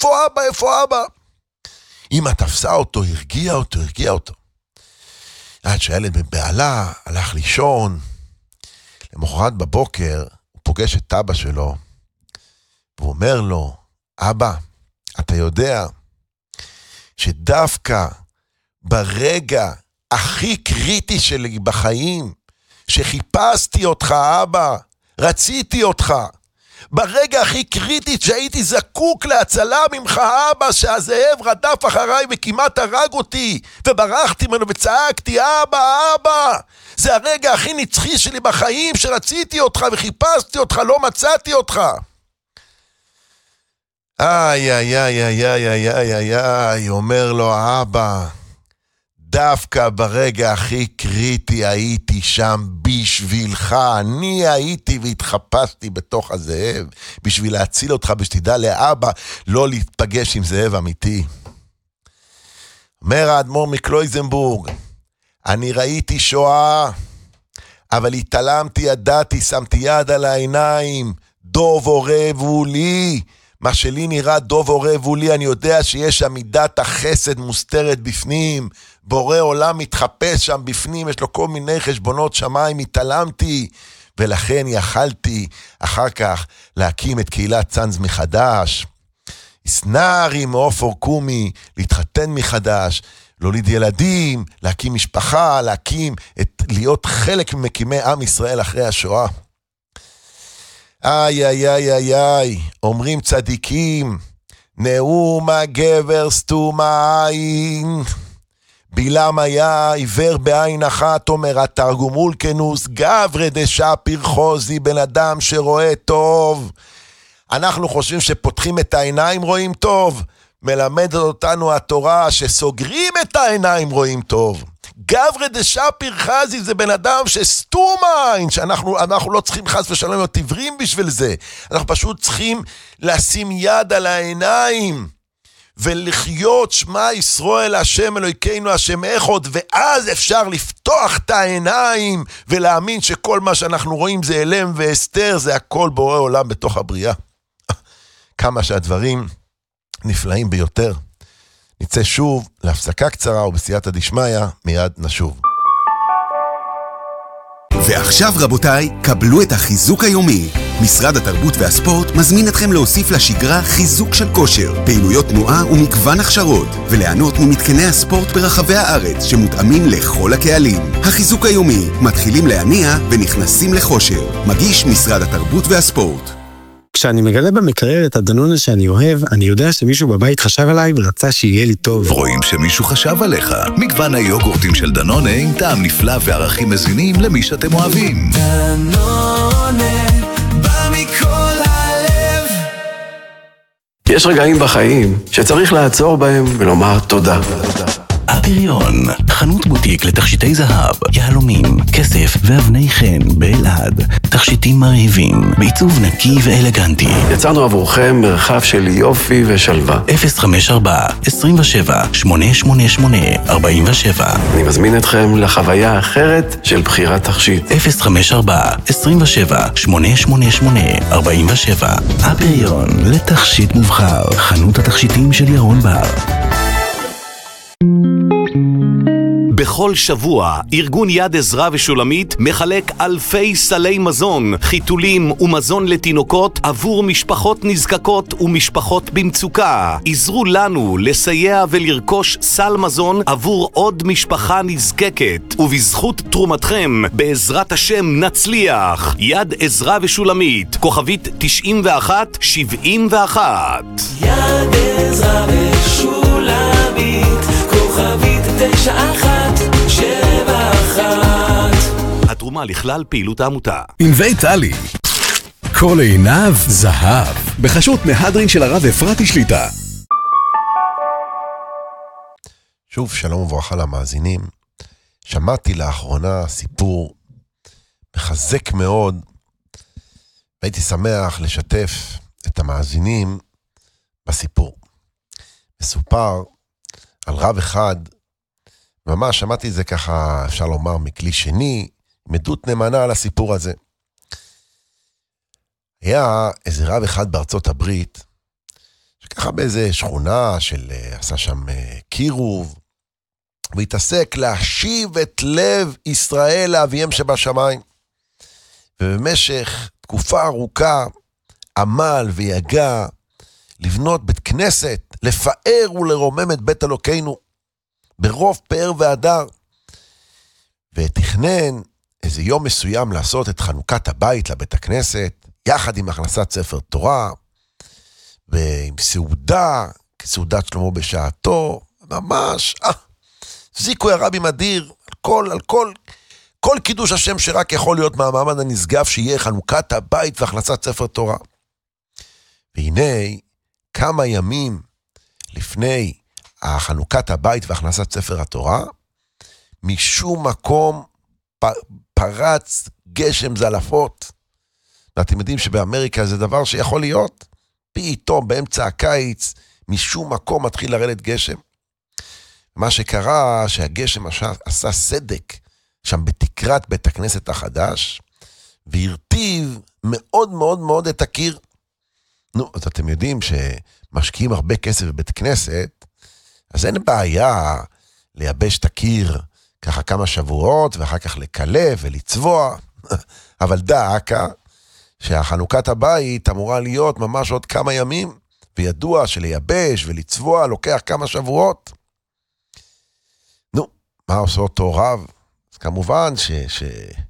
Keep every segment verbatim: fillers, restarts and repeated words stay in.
איפה אבא, איפה אבא? אמא תפסה אותו, הרגיעה אותו, הרגיעה אותו. עד שהילד בבעלה הלך לישון, למחרת בבוקר הוא פוגש את אבא שלו, והוא אומר לו, אבא, אתה יודע שדווקא ברגע הכי קריטי שלי בחיים, שחיפשתי אותך אבא, רציתי אותך, ברגע הכי קריטי שהייתי זקוק להצלה ממך אבא, שהזאב רדף אחריי וכמעט הרג אותי, וברחתי ממנו וצעקתי אבא, אבא, זה הרגע הכי נצחי שלי בחיים, שרציתי אותך וחיפשתי אותך, לא מצאתי אותך. איי, איי, איי, איי, איי, איי, איי, איי, אומר לו אבא, דווקא ברגע הכי קריטי הייתי שם בשבילך, אני הייתי והתחפשתי בתוך הזאב, בשביל להציל אותך, בשתדע לאבא, לא להתפגש עם זאב אמיתי. אומר האדמו"ר מקלויזנבורג, אני ראיתי שואה, אבל התעלמתי, ידעתי, שמתי יד על העיניים, דוב עורב הוא לי, מה שלי נראה דוב עורב הוא לי, אני יודע שיש עמידת החסד מוסתרת בפנים, בורא עולם מתחפש שם בפנים, יש לו כל מיני חשבונות שמיים, התעלמתי, ולכן יכלתי אחר כך להקים את קהילת צאנז מחדש, סנערי מאופור קומי, להתחתן מחדש, להוליד ילדים, להקים משפחה, להקים, את, להיות חלק ממקימי עם ישראל אחרי השואה. איי, איי, איי, איי, איי, אומרים צדיקים, נאום הגבר סתום העין, בילם היה עיוור בעין אחת, אומר התרגום אולקנוס, גברי דשפיר חוזי, בן אדם שרואה טוב. אנחנו חושבים שפותחים את העיניים רואים טוב, מלמדת אותנו התורה שסוגרים את העיניים רואים טוב. גברי דשפיר חזי זה בן אדם שסתום עין, שאנחנו אנחנו לא צריכים חס ושלום להיות עיוורים בשביל זה, אנחנו פשוט צריכים לשים יד על העיניים ולחיות שמע ישראל השם אלוהינו השם אחד, ואז אפשר לפתוח את העיניים ולהאמין שכל מה שאנחנו רואים זה אלם ואסתר, זה הכל בורא עולם בתוך הבריאה. כמה שהדברים נפלאים ביותר. נצא שוב להפסקה קצרה ובסייעתא דשמיא מיד נשוב. ועכשיו רבותיי, קבלו את החיזוק היומי. משרד התרבות והספורט מזמין אתכם להוסיף לשגרה חיזוק של כושר, פעילויות תנועה ומגוון הכשרות, וליהנות ממתקני הספורט ברחבי הארץ שמותאמים לכל הקהלים. החיזוק היומי, מתחילים להניע ונכנסים לכושר. מגיש משרד התרבות והספורט. כשאני מגלה במקרר את הדנונה שאני אוהב, אני יודע שמישהו בבית חשב עליי ורצה שיהיה לי טוב. רואים שמישהו חשב עליך. מגוון היוגורטים של דנונה עם טעם נפלא וערכים מזינים למי שאתם אוהבים. דנונה, בא מכל הלב. יש רגעים בחיים שצריך לעצור בהם ולומר תודה. הפריון, חנות בוטיק לתכשיטי זהב, יהלומים, כסף ואבני חן באלעד. תכשיטים מרהיבים, בעיצוב נקי ואלגנטי. יצרנו עבורכם מרחב של יופי ושלווה. אפס חמש ארבע, עשרים ושבע, שמונה שמונה שמונה, ארבעים ושבע. אני מזמין אתכם לחוויה אחרת של בחירת תכשיט. אפס חמש ארבע, עשרים ושבע, שמונה שמונה שמונה, ארבעים ושבע. הפריון, לתכשיט מובחר. חנות התכשיטים של ירון בר. בכל שבוע, ארגון יד עזרא ושולמית מחלק אלפי סלי מזון, חיתולים ומזון לתינוקות עבור משפחות נזקקות ומשפחות במצוקה. עזרו לנו לסייע ולרכוש סל מזון עבור עוד משפחה נזקקת, ובזכות תרומתכם, בעזרת השם נצליח. יד עזרא ושולמית, כוכבית תשעים ואחת שבעים ואחת. יד עזרא ושולמית, כוכבית תשע אחת שבע אחת. התרומה לכלל פעילות העמותה. ענבי טלי, כל עיניו זהב, בחשות מהדרין של הרב אפרתי שליטה. שוב שלום וברכה למאזינים. שמעתי לאחרונה סיפור מחזק מאוד, והייתי שמח לשתף את המאזינים בסיפור. מסופר על רב אחד, ממש שמעתי את זה ככה, אפשר לומר, מכלי שני, עם עדות נאמנה על הסיפור הזה. היה איזה רב אחד בארצות הברית, ככה באיזה שכונה של, עשה שם קירוב, והתעסק להשיב את לב ישראל לאביהם שבשמיים. ובמשך תקופה ארוכה, עמל ויגע לבנות בית כנסת, לפאר ולרומם את בית אלוקינו, ברוב פאר והדר. ותכנן איזה יום מסוים לעשות את חנוכת הבית לבית הכנסת, יחד עם הכנסת ספר תורה, ועם סעודה, כסעודת שלמה בשעתו, ממש, אה, זיקוי הרבי מדיר, על כל, על כל, כל קידוש השם שרק יכול להיות מהמעמד הנשגב, שיהיה חנוכת הבית והכנסת ספר תורה. והנה, כמה ימים לפני החנוכת הבית והכנסת ספר התורה, משום מקום פרץ גשם זלפות. ואתם יודעים שבאמריקה זה דבר שיכול להיות, פתאום באמצע הקיץ, משום מקום מתחיל לרדת גשם. מה שקרה, שהגשם עשה, עשה סדק, שם בתקרת בית הכנסת החדש, והרטיב מאוד מאוד מאוד את הקיר. נו, אז אתם יודעים שמשקיעים הרבה כסף בבית כנסת, אז אין בעיה לייבש את הקיר ככה כמה שבועות, ואחר כך לקלף ולצבוע, אבל דאקה, שהחנוכת הבית אמורה להיות ממש עוד כמה ימים, וידוע שלייבש ולצבוע לוקח כמה שבועות. נו, מה עושה אותו רב? אז כמובן ש... ש...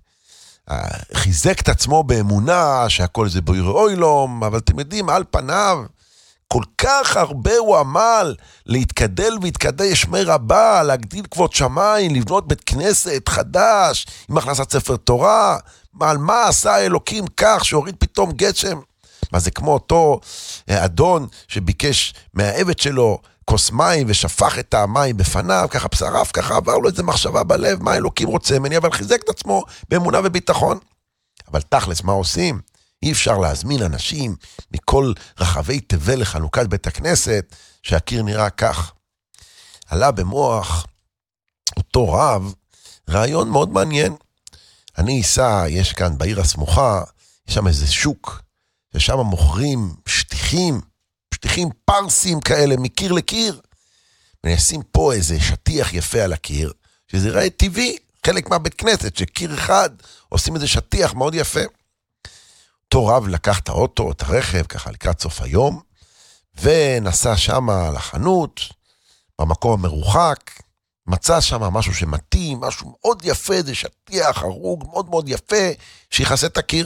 חיזק את עצמו באמונה שהכל זה בויר אוילום, אבל אתם יודעים, על פניו, כל כך הרבה הוא עמל להתקדל והתקדש שמי רבה, להגדיל כבוד שמיים, לבנות בית כנסת חדש, עם הכנסת ספר תורה. על מה עשה האלוקים כך שהוריד פתאום גשם? מה זה כמו אותו אדון שביקש מהעבד שלו כוס מים ושפך את המים בפניו, ככה בשרף, ככה עבר לו איזה מחשבה בלב, מה האלוקים רוצה ממני, אבל חיזק את עצמו באמונה וביטחון. אבל תכלס, מה עושים? אי אפשר להזמין אנשים מכל רחבי תבל לחנוכת בית הכנסת, שהקיר נראה כך. עלה במוח אותו רב, רעיון מאוד מעניין. אני אסע, יש כאן בעיר הסמוכה, יש שם איזה שוק, ששם מוכרים שטיחים, שטיחים פרסים כאלה, מקיר לקיר. ואני אשים פה איזה שטיח יפה על הקיר, שזה ראה טבעי, חלק מהבית כנסת, שקיר אחד עושים איזה שטיח מאוד יפה. אותו רב לקח את האוטו, את הרכב, ככה לקראת סוף היום, ונסע שם לחנות, במקום המרוחק, מצא שם משהו שמתאים, משהו מאוד יפה, זה שטיח, הרוג מאוד מאוד יפה, שיחסה את הקיר.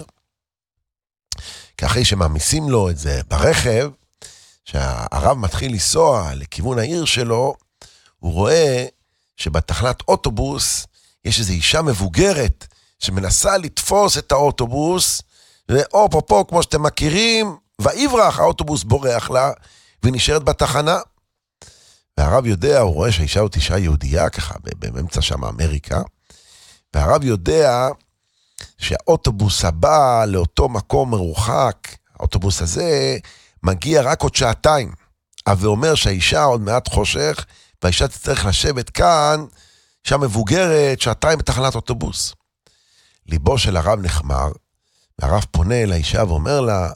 כי אחרי שמעמיסים לו את זה ברכב, שהרב מתחיל לנסוע לכיוון העיר שלו, הוא רואה שבתחנת אוטובוס, יש איזו אישה מבוגרת, שמנסה לתפוס את האוטובוס, ואו פה פה, כמו שאתם מכירים, ויברח, האוטובוס בורח לה, והיא נשארת בתחנה. והרב יודע, הוא רואה שהאישה עוד אישה יהודייה, ככה, באמצע שם אמריקה, והרב יודע שהאוטובוס הבא לאותו מקום מרוחק, האוטובוס הזה מגיע רק עוד שעתיים, אבל אומר שהאישה עוד מעט חושך, והאישה תצטרך לשבת כאן, אישה מבוגרת, שעתיים בתחנת אוטובוס. ליבו של הרב נחמר, והרב פונה אל האישה ואומר לה,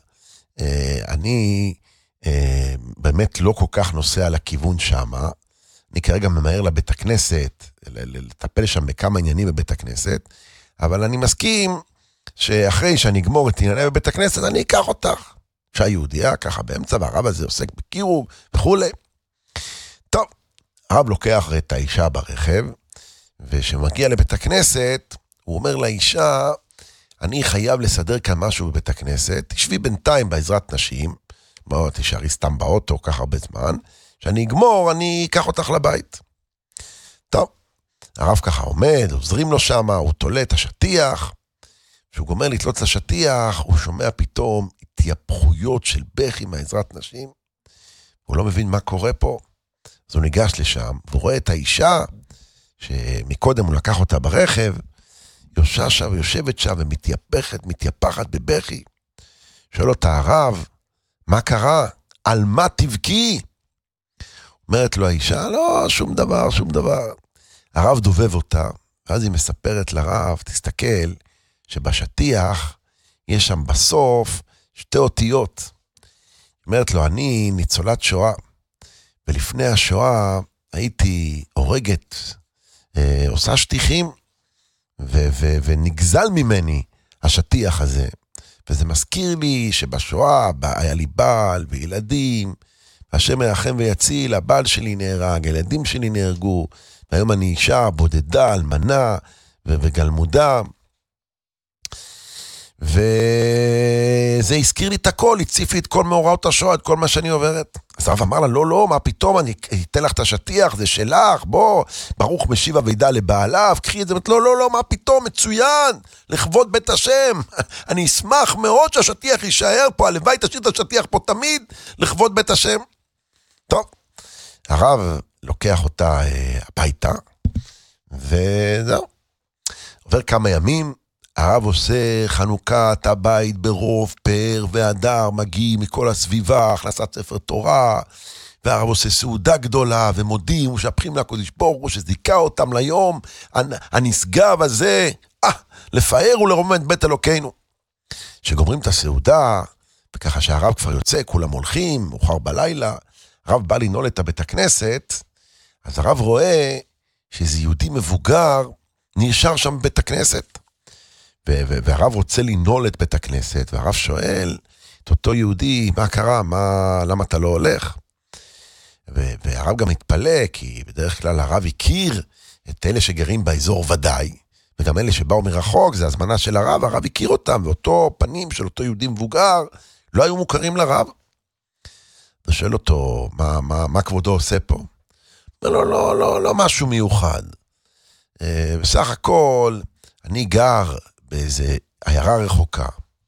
אני אה, באמת לא כל כך נוסע לכיוון שם, אני כרגע ממהר לבית הכנסת, לטפל שם בכמה עניינים בבית הכנסת, אבל אני מסכים שאחרי שאני אגמור את ענייני בבית הכנסת, אני אקח אותך. שהיהודיה ככה באמצע, והרב הזה עוסק בקירוב וכו'. טוב, הרב לוקח את האישה ברכב, ושמגיע לבית הכנסת, הוא אומר לאישה, אני חייב לסדר כאן משהו בבית הכנסת, תשבי בינתיים בעזרת נשים, בואו תשארי סתם באוטו, כך הרבה זמן, שאני אגמור, אני אקח אותך לבית. טוב, הרב ככה עומד, עוזרים לו שם, הוא תולה את השטיח, כשהוא גומר לתלות את השטיח, הוא שומע פתאום התייפחויות של בכי מהעזרת נשים, הוא לא מבין מה קורה פה, אז הוא ניגש לשם, והוא רואה את האישה, שמקודם הוא לקח אותה ברכב, יושבת שם, יושבת שם ומתייפחת, מתייפחת בבכי. שואל אותה הרב, מה קרה? על מה תבכי? אומרת לו האישה, לא, שום דבר, שום דבר. הרב דובב אותה, ואז היא מספרת לרב, תסתכל, שבשטיח יש שם בסוף שתי אותיות. היא אומרת לו, אני ניצולת שואה, ולפני השואה הייתי הורגת, אה, עושה שטיחים, ו- ו- ונגזל ממני השטיח הזה. וזה מזכיר לי שבשואה היה לי בעל וילדים, והשם ירחם ויציל, הבעל שלי נהרג, הילדים שלי נהרגו, והיום אני אישה בודדה, אלמנה ו- וגלמודה, וזה הזכיר לי את הכל, הציף לי את כל מאורעות השואה, את כל מה שאני עוברת. אז הרב אמר לה, לא, לא, מה פתאום, אני אתן לך את השטיח, זה שלך, בוא, ברוך משיב הוידע לבעליו, קחי את זה, לא, לא, לא, מה פתאום, מצוין, לכבוד בית השם, אני אשמח מאוד שהשטיח יישאר פה, הלוואי תשאיר את השטיח פה תמיד, לכבוד בית השם. טוב, הרב לוקח אותה אה, הביתה, וזהו. עובר כמה ימים, הרב עושה חנוכת הבית ברוב פאר והדר, מגיעים מכל הסביבה, הכנסת ספר תורה, והרב עושה סעודה גדולה, ומודים ומשבחים לקדוש ברוך הוא שזיכה אותם ליום הנשגב הזה, אה, לפאר ולרומם את בית אלוקינו. שגומרים את הסעודה, וככה שהרב כבר יוצא, כולם הולכים, מאוחר בלילה, הרב בא לנעול את בית הכנסת, אז הרב רואה שאיזה יהודי מבוגר נשאר שם בבית הכנסת. והרב רוצה לנעול את בית הכנסת, והרב שואל את אותו יהודי, מה קרה, מה, למה אתה לא הולך? והרב גם מתפלא, כי בדרך כלל הרב הכיר את אלה שגרים באזור ודאי, וגם אלה שבאו מרחוק, זה הזמנה של הרב, הרב הכיר אותם, ואותו פנים של אותו יהודי מבוגר, לא היו מוכרים לרב. ושואל אותו, מה, מה, מה כבודו עושה פה? לא, לא, לא, לא, לא משהו מיוחד. בסך הכל, אני גר באיזה עיירה רחוקה,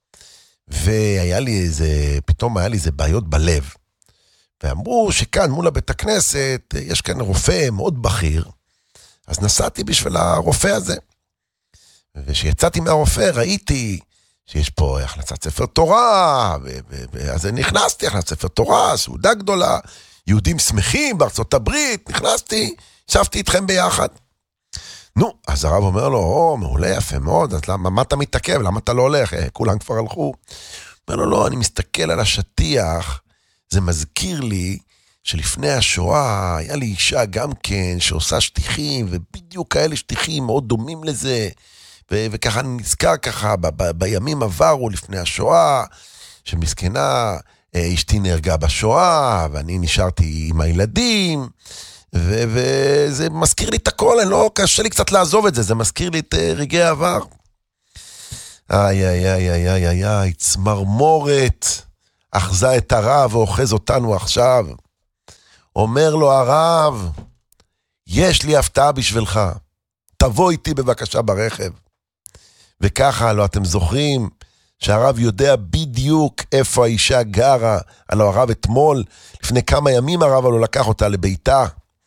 והיה לי איזה, פתאום היה לי איזה בעיות בלב, ואמרו שכאן מול הבית הכנסת, יש כאן רופא מאוד בכיר, אז נסעתי בשביל הרופא הזה, וכשיצאתי מהרופא ראיתי שיש פה הכנסת ספר תורה, ואז נכנסתי, הכנסת ספר תורה, סעודה גדולה, יהודים שמחים בארצות הברית, נכנסתי, שבתי איתכם ביחד. נו, אז הרב אומר לו, או, מעולה, יפה מאוד, אז למה, מה אתה מתעכב? למה אתה לא הולך? כולם כבר הלכו. אומר לו, לא, אני מסתכל על השטיח, זה מזכיר לי שלפני השואה היה לי אישה גם כן שעושה שטיחים, ובדיוק כאלה שטיחים מאוד דומים לזה, ו- וככה אני נזכר ככה, ב- ב- בימים עברו לפני השואה, שמסכנה, אשתי נהרגה בשואה, ואני נשארתי עם הילדים, ו- וזה מזכיר לי את הכל, אני לא, קשה לי קצת לעזוב את זה, זה מזכיר לי את רגעי העבר. איי, איי, איי, איי, איי, איי, איי, צמרמורת, אחזה את הרב ואוחז אותנו עכשיו. אומר לו הרב, יש לי הפתעה בשבילך, תבוא איתי בבקשה ברכב. וככה, לא אתם זוכרים שהרב יודע בדיוק איפה האישה גרה, הלוא הרב אתמול, לפני כמה ימים הרב הלוא לקח אותה לביתה,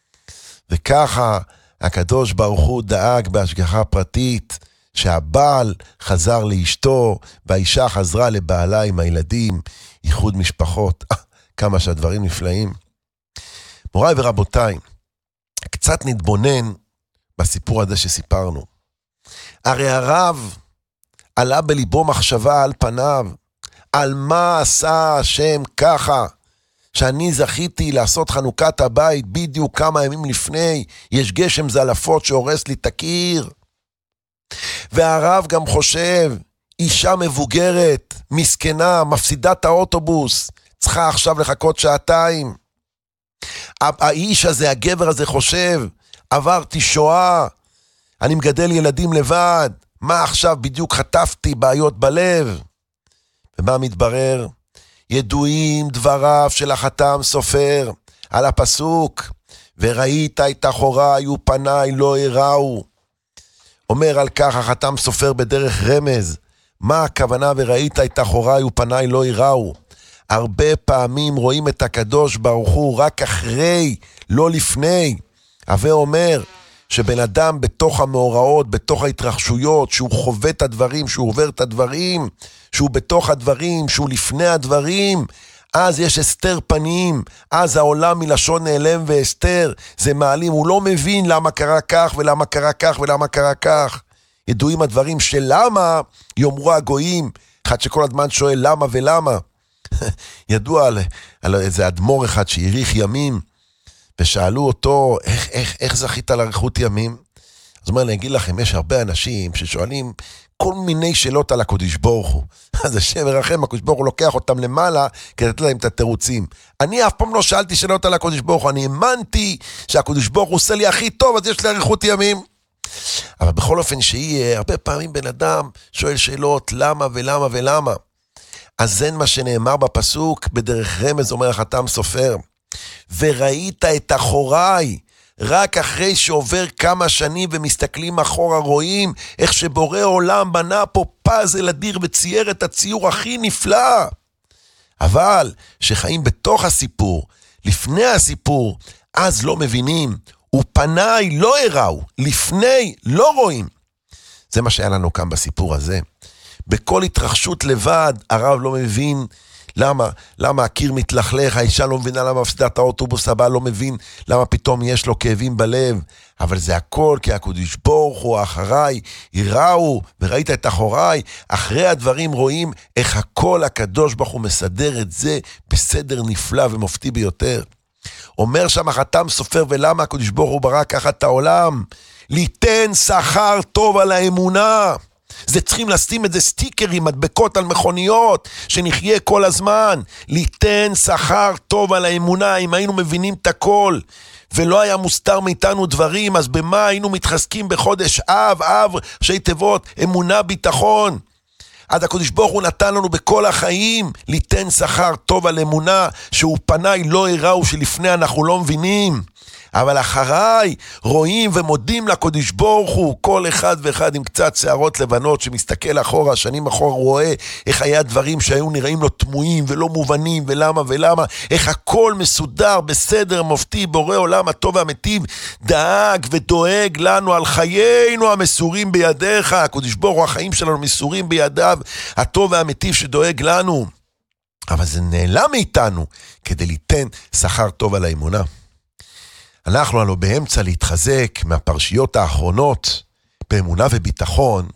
וככה הקדוש ברוך הוא דאג בהשגחה פרטית, שהבעל חזר לאשתו, והאישה חזרה לבעלה עם הילדים, איחוד משפחות, כמה שהדברים נפלאים. מוריי ורבותיי, קצת נתבונן בסיפור הזה שסיפרנו. הרי הרב עלה בליבו מחשבה על פניו, על מה עשה השם ככה, שאני זכיתי לעשות חנוכת הבית בדיוק כמה ימים לפני, יש גשם זלפות שהורס לי את הקיר. והרב גם חושב, אישה מבוגרת, מסכנה, מפסידת האוטובוס, צריכה עכשיו לחכות שעתיים. האיש הזה, הגבר הזה חושב, עברתי שואה, אני מגדל ילדים לבד, מה עכשיו בדיוק חטפתי בעיות בלב? ומה מתברר? ידועים דבריו של החתם סופר על הפסוק, וראית את אחוריי ופניי לא יראו. אומר על כך החתם סופר בדרך רמז, מה הכוונה וראית את אחוריי ופניי לא יראו? הרבה פעמים רואים את הקדוש ברוך הוא רק אחרי, לא לפני. הווה אומר שבן אדם בתוך המאורעות, בתוך ההתרחשויות, שהוא חווה את הדברים, שהוא עובר את הדברים, שהוא בתוך הדברים, שהוא לפני הדברים, אז יש הסתר פנים, אז העולם מלשון נעלם והסתר, זה מעלים, הוא לא מבין למה קרה כך ולמה קרה כך ולמה קרה כך. ידועים הדברים שלמה יאמרו הגויים, אחד שכל הזמן שואל למה ולמה. ידוע על, על איזה אדמו"ר אחד שהאריך ימים, ושאלו אותו, איך, איך, איך זכית לאריכות ימים? אז אומר, אני אגיד לכם, יש הרבה אנשים ששואלים כל מיני שאלות על הקדוש ברוך הוא. אז השם ירחם, הקדוש ברוך הוא לוקח אותם למעלה, כדי לתת להם את התירוצים. אני אף פעם לא שאלתי שאלות על הקדוש ברוך הוא, אני האמנתי שהקדוש ברוך הוא עושה לי הכי טוב, אז יש לי אריכות ימים. אבל בכל אופן שיהיה, הרבה פעמים בן אדם שואל שאלות, למה ולמה ולמה. אז זה מה שנאמר בפסוק, בדרך רמז אומר החתם סופר, וראית את אחוריי, רק אחרי שעובר כמה שנים ומסתכלים אחורה רואים איך שבורא עולם בנה פה פאזל אדיר וצייר את הציור הכי נפלא. אבל שחיים בתוך הסיפור, לפני הסיפור, אז לא מבינים, ופניי לא הראו, לפני לא רואים. זה מה שהיה לנו כאן בסיפור הזה. בכל התרחשות לבד, הרב לא מבין למה, למה הקיר מתלכלך, האישה לא מבינה למה מפסידה את האוטובוס הבא, לא מבין למה פתאום יש לו כאבים בלב, אבל זה הכל כי הקדוש ברוך הוא אחריי, יראו וראית את אחוריי, אחרי הדברים רואים איך הכל הקדוש ברוך הוא מסדר את זה בסדר נפלא ומופתי ביותר. אומר שם החתם סופר, ולמה הקדוש ברוך הוא ברא ככה את העולם? ליתן שכר טוב על האמונה. זה צריכים לשים את זה סטיקרים, מדבקות על מכוניות, שנחיה כל הזמן. ליתן שכר טוב על האמונה. אם היינו מבינים את הכל, ולא היה מוסתר מאיתנו דברים, אז במה היינו מתחזקים בחודש אב, אב, ראשי תיבות, אמונה, ביטחון. עד הקדוש ברוך הוא נתן לנו בכל החיים, ליתן שכר טוב על אמונה, שהוא פניי לא הראו, שלפני אנחנו לא מבינים. אבל אחריי רואים ומודים לקדוש ברוך הוא, כל אחד ואחד עם קצת שערות לבנות שמסתכל אחורה, שנים אחורה רואה איך היה דברים שהיו נראים לו תמוהים ולא מובנים ולמה ולמה, איך הכל מסודר בסדר מופתי, בורא עולם הטוב והמטיב דאג ודואג לנו על חיינו המסורים בידיך. הקדוש ברוך הוא, החיים שלנו מסורים בידיו, הטוב והמטיב שדואג לנו, אבל זה נעלם מאיתנו כדי ליתן שכר טוב על האמונה. אנחנו עלו באמצע להתחזק מהפרשיות האחרונות באמונה וביטחון.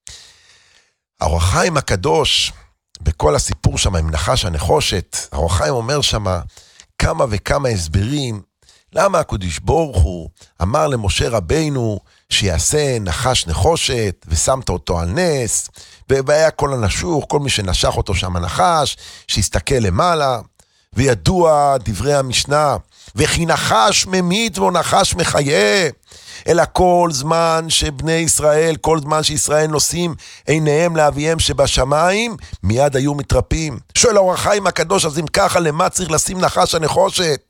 האור החיים הקדוש, בכל הסיפור שם עם נחש הנחושת, האור החיים אומר שם כמה וכמה הסברים, למה הקדוש ברוך הוא אמר למשה רבינו שיעשה נחש נחושת, ושמת אותו על נס, והיה כל הנשוך, כל מי שנשך אותו שם הנחש, שיסתכל למעלה, וידוע דברי המשנה, וכי נחש ממית ונחש מחיה, אלא כל זמן שבני ישראל, כל זמן שישראל נושאים עיניהם לאביהם שבשמיים, מיד היו מתרפים. שואל האור החיים הקדוש, אז אם ככה, למה צריך לשים נחש הנחושת?